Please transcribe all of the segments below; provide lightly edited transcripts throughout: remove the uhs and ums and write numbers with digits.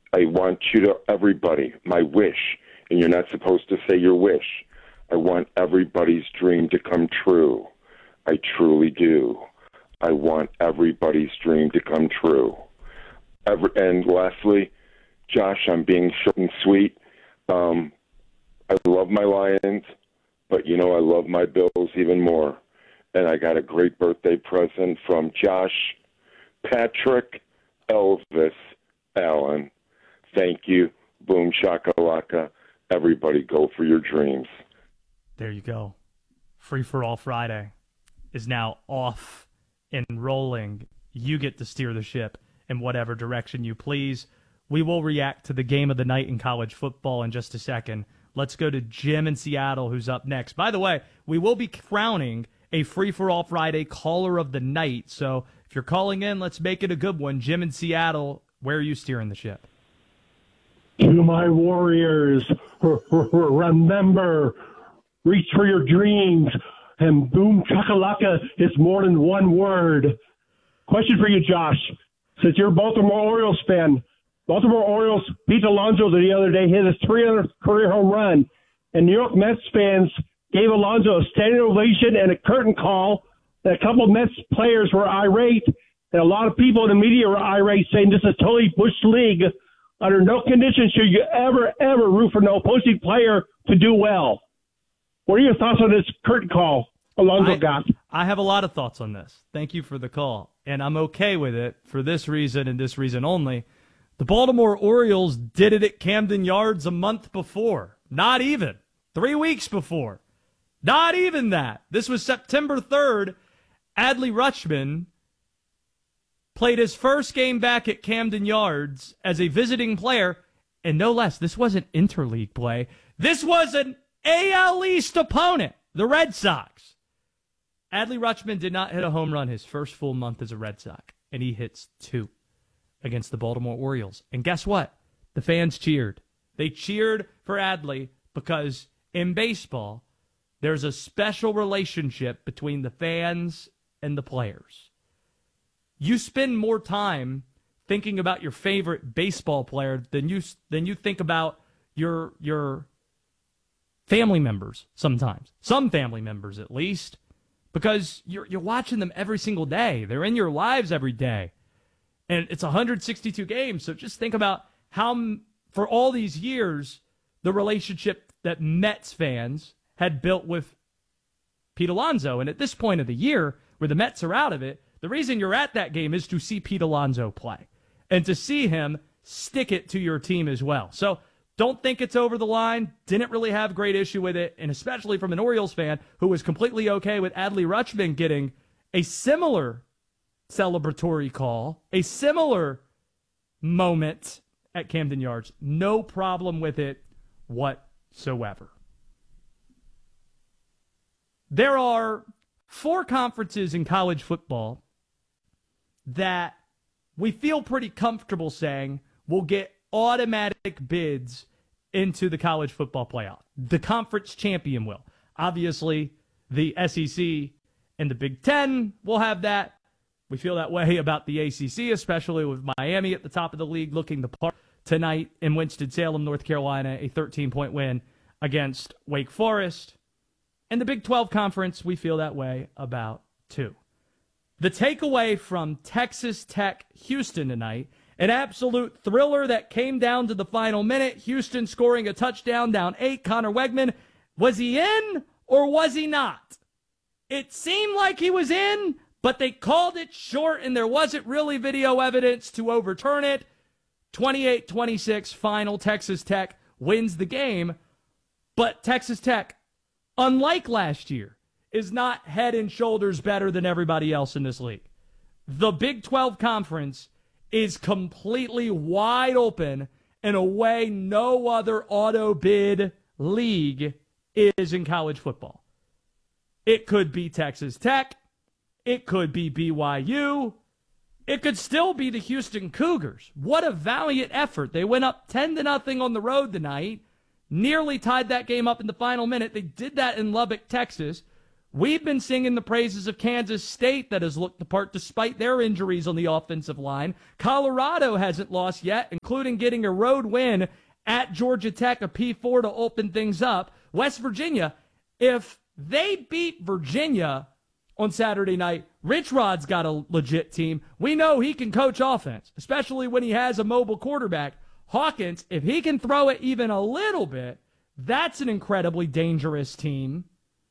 I want you to, everybody, my wish, and you're not supposed to say your wish. I want everybody's dream to come true. I truly do. I want everybody's dream to come true. And lastly, Josh, I'm being short and sweet. I love my Lions, but, I love my Bills even more. And I got a great birthday present from Josh Patrick Elvis Allen. Thank you. Boom shakalaka. Everybody go for your dreams. There you go. Free for All Friday is now off and rolling. You get to steer the ship in whatever direction you please. We will react to the game of the night in college football in just a second. Let's go to Jim in Seattle, who's up next. By the way, we will be crowning a Free for All Friday caller of the night. So if you're calling in, let's make it a good one. Jim in Seattle, where are you steering the ship? To my Warriors, remember, reach for your dreams, and boom chakalaka is more than one word. Question for you, Josh. Since you're a Baltimore Orioles fan, Baltimore Orioles beat Alonso the other day, hit his 300th career home run, and New York Mets fans gave Alonso a standing ovation and a curtain call. And a couple of Mets players were irate, and a lot of people in the media were irate, saying this is a totally Bush League. Under no conditions should you ever root for no opposing player to do well. What are your thoughts on this curtain call Alonso got? I have a lot of thoughts on this. Thank you for the call. And I'm okay with it for this reason and this reason only. The Baltimore Orioles did it at Camden Yards a month before. Not even. 3 weeks before. Not even that. This was September 3rd. Adley Rutschman played his first game back at Camden Yards as a visiting player. And no less, this wasn't interleague play. This was an AL East opponent, the Red Sox. Adley Rutschman did not hit a home run his first full month as a Red Sox, and he hits 2 against the Baltimore Orioles. And guess what? The fans cheered. They cheered for Adley because in baseball, there's a special relationship between the fans and the players. You spend more time thinking about your favorite baseball player than you think about your family members sometimes. Some family members, at least, because you're watching them every single day. They're in your lives every day. And it's 162 games, so just think about how, for all these years, the relationship that Mets fans had built with Pete Alonso. And at this point of the year, where the Mets are out of it, the reason you're at that game is to see Pete Alonso play and to see him stick it to your team as well. So don't think it's over the line. Didn't really have great issue with it, and especially from an Orioles fan who was completely okay with Adley Rutschman getting a similar celebratory call, a similar moment at Camden Yards. No problem with it whatsoever. There are 4 conferences in college football that we feel pretty comfortable saying will get automatic bids into the college football playoff. The conference champion will. Obviously, the SEC and the Big Ten will have that. We feel that way about the ACC, especially with Miami at the top of the league looking the part tonight in Winston-Salem, North Carolina, a 13-point win against Wake Forest. And the Big 12 Conference, we feel that way about too. The takeaway from Texas Tech Houston tonight, an absolute thriller that came down to the final minute. Houston scoring a touchdown, down 8. Connor Wegman, was he in or was he not? It seemed like he was in, but they called it short and there wasn't really video evidence to overturn it. 28-26 final. Texas Tech wins the game, but Texas Tech, unlike last year, is not head and shoulders better than everybody else in this league. The Big 12 Conference is completely wide open in a way no other auto bid league is in college football. It could be Texas Tech. It could be BYU. It could still be the Houston Cougars. What a valiant effort. They went up 10-0 on the road tonight, nearly tied that game up in the final minute. They did that in Lubbock, Texas, We've been singing the praises of Kansas State that has looked the part despite their injuries on the offensive line. Colorado hasn't lost yet, including getting a road win at Georgia Tech, a P4 to open things up. West Virginia, if they beat Virginia on Saturday night, Rich Rod's got a legit team. We know he can coach offense, especially when he has a mobile quarterback. Hawkins, if he can throw it even a little bit, that's an incredibly dangerous team.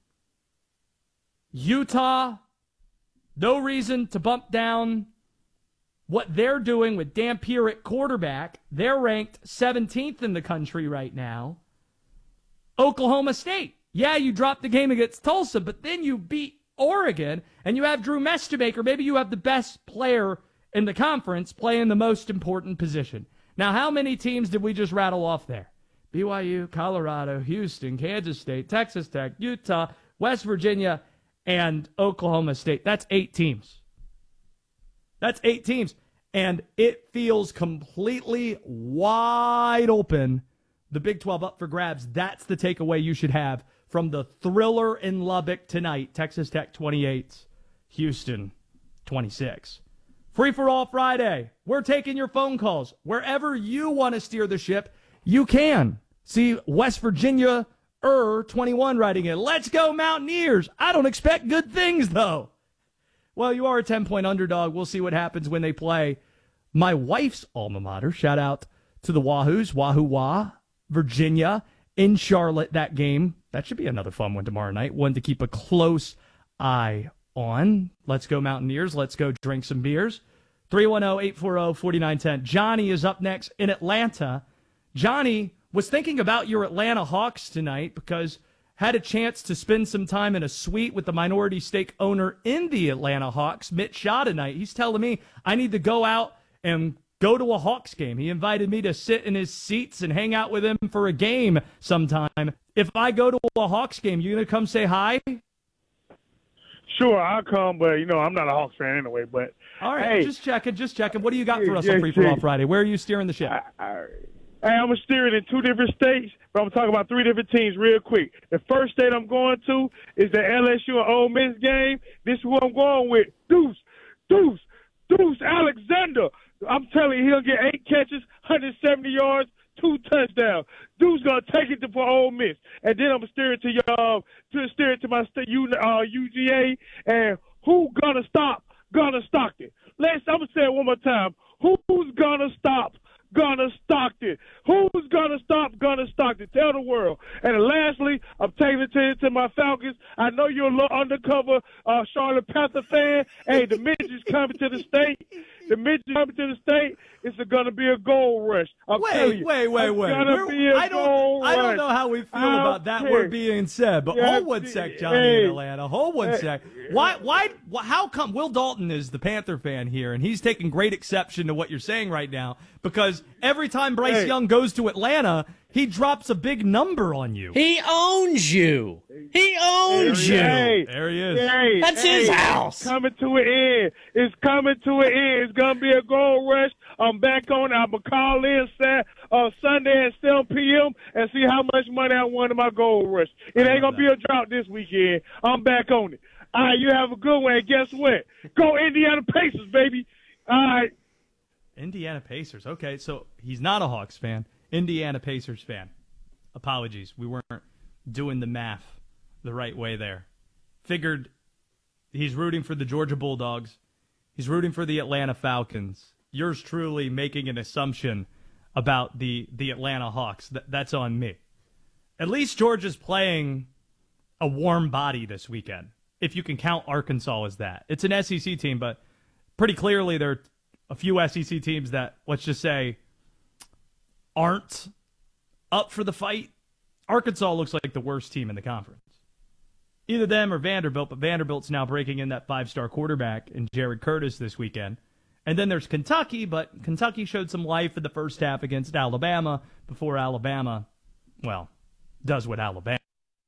Utah, no reason to bump down what they're doing with Dampier at quarterback. They're ranked 17th in the country right now. Oklahoma State, yeah, you dropped the game against Tulsa, but then you beat Oregon, and you have Drew Mestemaker. Maybe you have the best player in the conference playing the most important position. Now, how many teams did we just rattle off there? BYU, Colorado, Houston, Kansas State, Texas Tech, Utah, West Virginia, and Oklahoma State. That's 8 teams. That's 8 teams. And it feels completely wide open. The Big 12 up for grabs. That's the takeaway you should have from the thriller in Lubbock tonight. Texas Tech 28, Houston 26. Free for all Friday. We're taking your phone calls. Wherever you want to steer the ship, you can. See West Virginia 21 writing in. Let's go Mountaineers. I don't expect good things, though. Well, you are a 10-point underdog. We'll see what happens when they play my wife's alma mater. Shout out to the Wahoos, Wahoo Wah, Virginia, in Charlotte, that game. That should be another fun one tomorrow night. One to keep a close eye on. Let's go Mountaineers. Let's go drink some beers. 310-840-4910. Johnny is up next in Atlanta. Johnny was thinking about your Atlanta Hawks tonight because had a chance to spend some time in a suite with the minority stake owner in the Atlanta Hawks, Mitch Shaw, tonight. He's telling me I need to go out and go to a Hawks game. He invited me to sit in his seats and hang out with him for a game sometime. If I go to a Hawks game, you going to come say hi? Sure, I'll come, but, I'm not a Hawks fan anyway. But all right, hey, just checking. What do you got for us on Free For All Friday? Where are you steering the ship? Hey, I'm going to steer it in 2 different states, but I'm talking about 3 different teams real quick. The first state I'm going to is the LSU and Ole Miss game. This is who I'm going with. Deuce Alexander. I'm telling you, he'll get 8 catches, 170 yards, 2 touchdowns. Dude's going to take it for Ole Miss. And then I'm going to steer it to my UGA. And who going to stop Gunner Stockton? I'm going to say it one more time. Who's going to stop Gunner Stockton? Who's going to stop Gunner Stockton? Tell the world. And then lastly, I'm taking it to my Falcons. I know you're a little undercover Charlotte Panther fan. Hey, the midgets coming to the state. It's going to be a gold rush. Wait. I don't know how we feel about that word being said, but hold one sec, Johnny in Atlanta. Hold one sec. How come Will Dalton is the Panther fan here, and he's taking great exception to what you're saying right now, because every time Bryce Young goes to Atlanta, he drops a big number on you. He owns you. There he is. That's his house. It's coming to an end. It's going to be a gold rush. I'm back on. I'm going to call in Sunday at 7 p.m. and see how much money I won in my gold rush. It ain't going to be a drought this weekend. I'm back on it. All right, you have a good one. And guess what? Go Indiana Pacers, baby. All right. Indiana Pacers. Okay, so he's not a Hawks fan. Indiana Pacers fan. Apologies. We weren't doing the math the right way there. Figured he's rooting for the Georgia Bulldogs. He's rooting for the Atlanta Falcons. Yours truly making an assumption about the Atlanta Hawks. That's on me. At least Georgia's playing a warm body this weekend, if you can count Arkansas as that. It's an SEC team, but pretty clearly there are a few SEC teams that, let's just say, aren't up for the fight. Arkansas looks like the worst team in the conference. Either them or Vanderbilt, but Vanderbilt's now breaking in that 5-star quarterback in Jared Curtis this weekend. And then there's Kentucky, but Kentucky showed some life in the first half against Alabama before Alabama, does what Alabama.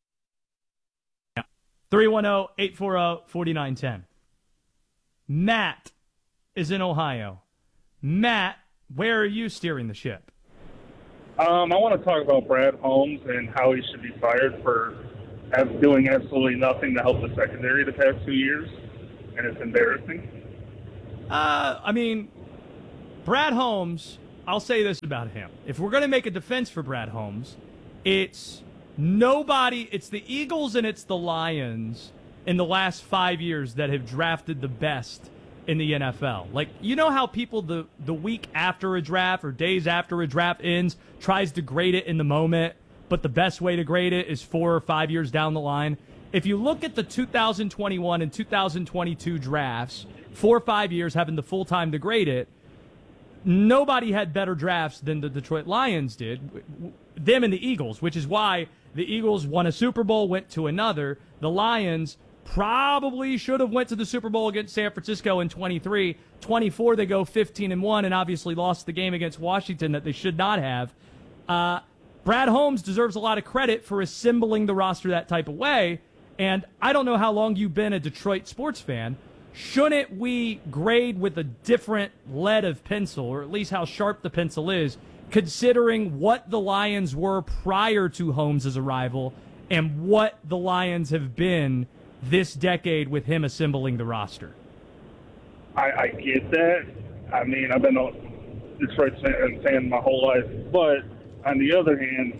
310-840-4910. Matt is in Ohio. Matt, where are you steering the ship? I want to talk about Brad Holmes and how he should be fired for doing absolutely nothing to help the secondary the past 2 years, and it's embarrassing. I mean, Brad Holmes, I'll say this about him. If we're going to make a defense for Brad Holmes, it's the Eagles and it's the Lions in the last 5 years that have drafted the best in the NFL. Like, you know how people the week after a draft or days after a draft ends tries to grade it in the moment, but the best way to grade it is 4 or 5 years down the line? If you look at the 2021 and 2022 drafts, 4 or 5 years having the full time to grade it, nobody had better drafts than the Detroit Lions did, them and the Eagles, which is why the Eagles won a Super Bowl, went to another. The Lions probably should have went to the Super Bowl against San Francisco in 23. 24, they go 15-1, and obviously lost the game against Washington that they should not have. Brad Holmes deserves a lot of credit for assembling the roster that type of way, and I don't know how long you've been a Detroit sports fan. Shouldn't we grade with a different lead of pencil, or at least how sharp the pencil is, considering what the Lions were prior to Holmes' arrival and what the Lions have been this decade with him assembling the roster? I get that. I mean, I've been a Detroit fan my whole life. But on the other hand,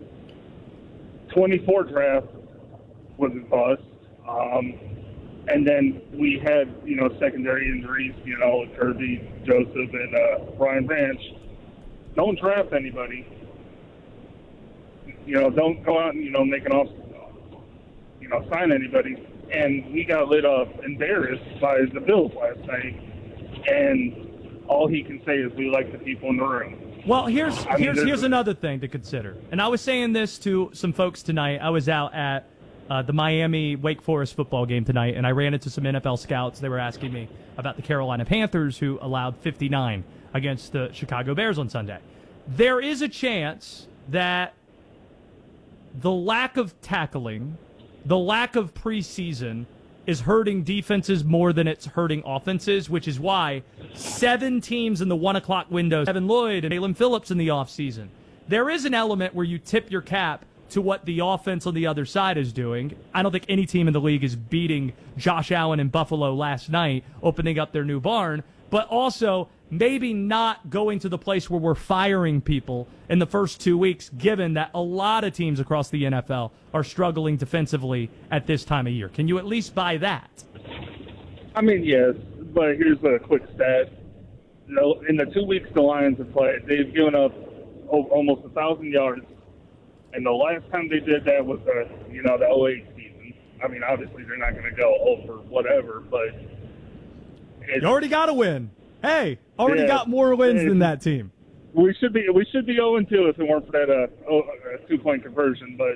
24 draft was a bust. And then we had, secondary injuries, Kirby, Joseph, and Brian Branch. Don't draft anybody. Don't go out and, make an off, sign anybody. And we got embarrassed by the Bills last night. And all he can say is we like the people in the room. Well, here's another thing to consider. And I was saying this to some folks tonight. I was out at the Miami Wake Forest football game tonight, and I ran into some NFL scouts. They were asking me about the Carolina Panthers, who allowed 59 against the Chicago Bears on Sunday. There is a chance that the lack of tackling, the lack of preseason is hurting defenses more than it's hurting offenses, which is why 7 teams in the 1 o'clock window, Evan Lloyd and Jalen Phillips in the offseason. There is an element where you tip your cap to what the offense on the other side is doing. I don't think any team in the league is beating Josh Allen in Buffalo last night, opening up their new barn, but also maybe not going to the place where we're firing people in the first 2 weeks, given that a lot of teams across the NFL are struggling defensively at this time of year. Can you at least buy that? I mean, yes, but here's a quick stat. In the 2 weeks the Lions have played, they've given up almost 1,000 yards. And the last time they did that was the 08 season. I mean, obviously they're not going to go over whatever, but you already got to win. Hey, got more wins than that team. We should be 0-2 if it weren't for that 2-point conversion. But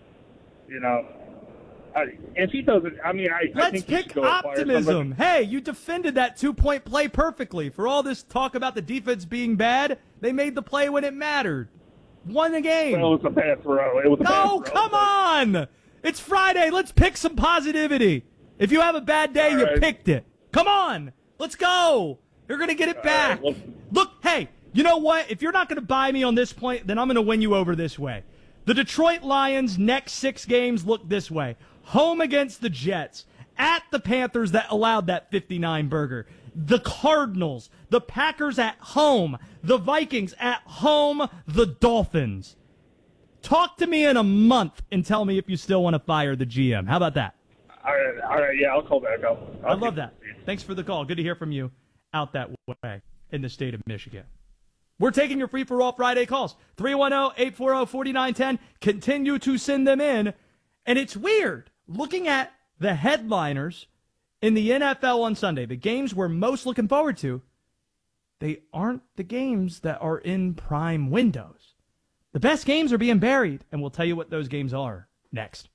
if he doesn't, I mean, I think let's pick optimism. Hey, you defended that 2-point play perfectly. For all this talk about the defense being bad, they made the play when it mattered. Won the game. Well, it was a bad throw. No, come on. It's Friday. Let's pick some positivity. If you have a bad day, you picked it. Come on. Let's go. You're going to get it back. Right, look, hey, you know what? If you're not going to buy me on this point, then I'm going to win you over this way. The Detroit Lions' next 6 games look this way. Home against the Jets. At the Panthers that allowed that 59 burger. The Cardinals. The Packers at home. The Vikings at home. The Dolphins. Talk to me in a month and tell me if you still want to fire the GM. How about that? All right, yeah, I'll call back. I love that. Thanks for the call. Good to hear from you out that way in the state of Michigan. We're taking your free-for-all Friday calls. 310-840-4910. Continue to send them in. And it's weird. Looking at the headliners in the NFL on Sunday, the games we're most looking forward to, they aren't the games that are in prime windows. The best games are being buried, and we'll tell you what those games are next.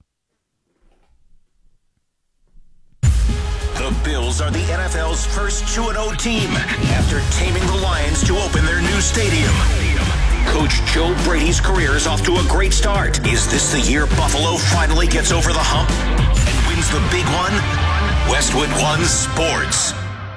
The Bills are the NFL's first 2-0 team after taming the Lions to open their new stadium. Coach Joe Brady's career is off to a great start. Is this the year Buffalo finally gets over the hump and wins the big one? Westwood One Sports.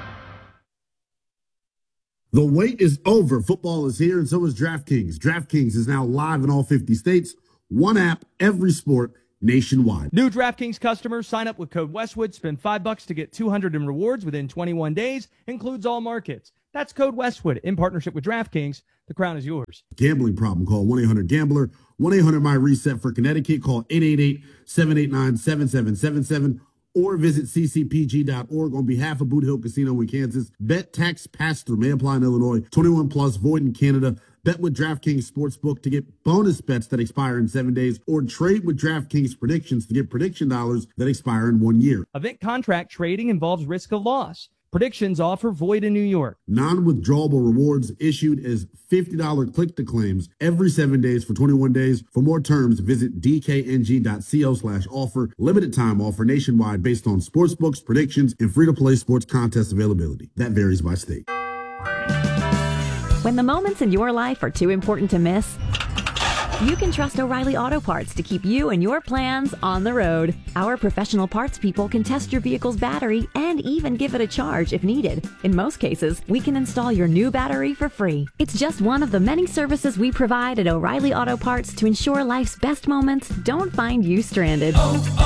The wait is over. Football is here, and so is DraftKings. DraftKings is now live in all 50 states. One app, every sport. nationwide. New DraftKings customers sign up with code Westwood, spend $5 to get $200 in rewards within 21 days, includes all markets. That's code Westwood in partnership with DraftKings. The crown is yours. Gambling problem, call 1-800-GAMBLER, 1-800-MY-RESET for Connecticut, call 888-789-7777, or visit ccpg.org on behalf of Boot Hill Casino in Kansas. Bet tax pass-through may apply in Illinois, 21 plus, void in Canada. Bet with DraftKings Sportsbook to get bonus bets that expire in 7 days, or trade with DraftKings Predictions to get prediction dollars that expire in 1 year. Event contract trading involves risk of loss. Predictions offer void in New York. Non-withdrawable rewards issued as $50 click-to-claims every 7 days for 21 days. For more terms, visit dkng.co/offer. Limited time offer nationwide based on sportsbooks, predictions, and free-to-play sports contest availability. That varies by state. When the moments in your life are too important to miss, you can trust O'Reilly Auto Parts to keep you and your plans on the road. Our professional parts people can test your vehicle's battery and even give it a charge if needed. In most cases, we can install your new battery for free. It's just one of the many services we provide at O'Reilly Auto Parts to ensure life's best moments don't find you stranded.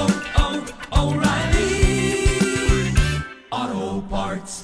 O'Reilly Auto Parts.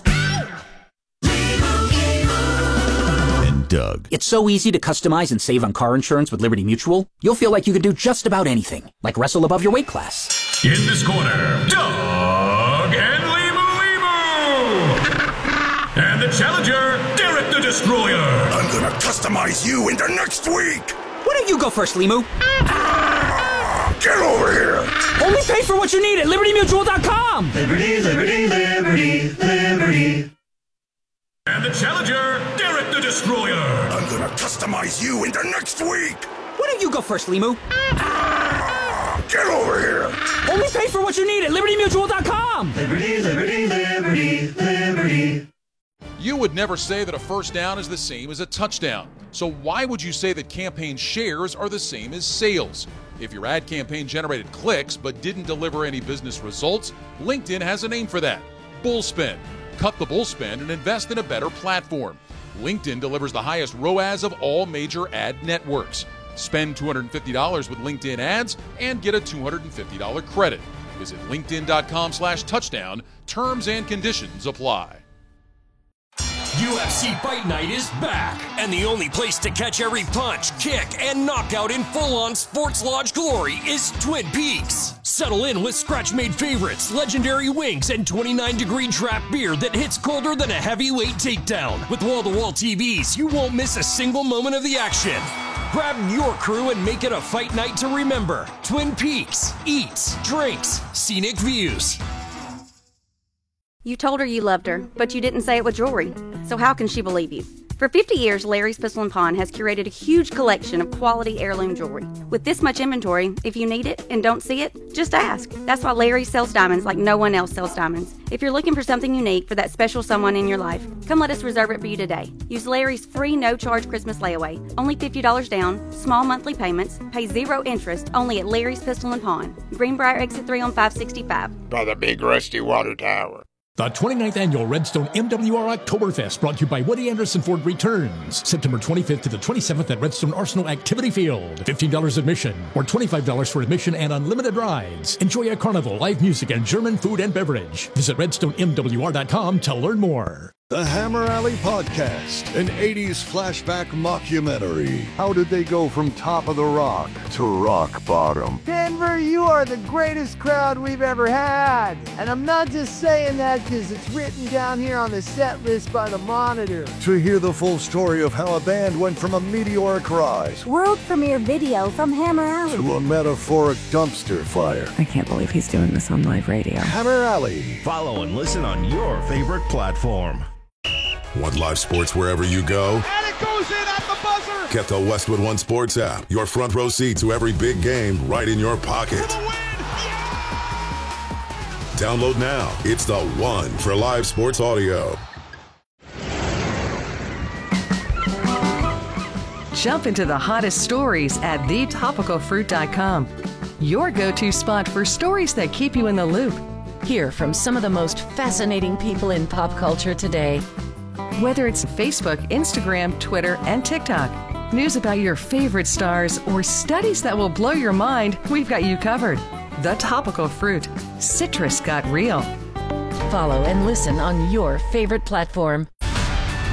Doug. It's so easy to customize and save on car insurance with Liberty Mutual. You'll feel like you could do just about anything, like wrestle above your weight class. In this corner, Doug and Limu. And the challenger, Derek the Destroyer. I'm gonna customize you into next week. Why don't you go first, Limu? Get over here. Only pay for what you need at LibertyMutual.com. Liberty, liberty, liberty, liberty. And the challenger, Derek the Destroyer. I'm gonna customize you into next week. Why don't you go first, Limu? Get over here. Only pay for what you need at LibertyMutual.com. Liberty, liberty, liberty, liberty. You would never say that a first down is the same as a touchdown. So why would you say that campaign shares are the same as sales? If your ad campaign generated clicks but didn't deliver any business results, LinkedIn has a name for that: bullspend. Cut the bull spend and invest in a better platform. LinkedIn delivers the highest ROAS of all major ad networks. Spend $250 with LinkedIn ads and get a $250 credit. Visit linkedin.com/touchdown. Terms and conditions apply. UFC Fight Night is back, and the only place to catch every punch, kick, and knockout in full-on Sports Lodge glory is Twin Peaks. Settle in with scratch-made favorites, legendary wings, and 29-degree draft beer that hits colder than a heavyweight takedown. With wall-to-wall TVs, you won't miss a single moment of the action. Grab your crew and make it a fight night to remember. Twin Peaks. Eats, drinks, scenic views. You told her you loved her, but you didn't say it with jewelry. So how can she believe you? For 50 years, Larry's Pistol & Pawn has curated a huge collection of quality heirloom jewelry. With this much inventory, if you need it and don't see it, just ask. That's why Larry sells diamonds like no one else sells diamonds. If you're looking for something unique for that special someone in your life, come let us reserve it for you today. Use Larry's free no-charge Christmas layaway. Only $50 down, small monthly payments, pay 0 interest, only at Larry's Pistol & Pawn. Greenbrier Exit 3 on 565. By the big rusty water tower. The 29th Annual Redstone MWR Oktoberfest, brought to you by Woody Anderson Ford, returns September 25th to the 27th at Redstone Arsenal Activity Field. $15 admission or $25 for admission and unlimited rides. Enjoy a carnival, live music, and German food and beverage. Visit RedstoneMWR.com to learn more. The Hammer Alley Podcast, an 80s flashback mockumentary. How did they go from top of the rock to rock bottom? Denver, you are the greatest crowd we've ever had. And I'm not just saying that because it's written down here on the set list by the Monitor. To hear the full story of how a band went from a meteoric rise, world premiere video from Hammer Alley, to a metaphoric dumpster fire. I can't believe he's doing this on live radio. Hammer Alley. Follow and listen on your favorite platform. Want live sports wherever you go? And it goes in at the buzzer! Get the Westwood One Sports app. Your front row seat to every big game right in your pocket. For the win! Yeah! Download now. It's the one for live sports audio. Jump into the hottest stories at thetopicalfruit.com. Your go-to spot for stories that keep you in the loop. Hear from some of the most fascinating people in pop culture today. Whether it's Facebook, Instagram, Twitter, and TikTok, News about your favorite stars or studies that will blow your mind, we've got you covered. The Topical Fruit. Citrus got real. Follow and listen on your favorite platform.